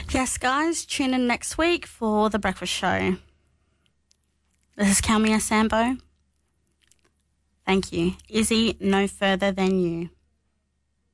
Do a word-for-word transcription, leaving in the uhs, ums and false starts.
Yes, guys, tune in next week for The Breakfast Show. This is Kalmia Sambo. Thank you. Izzy, no further than you.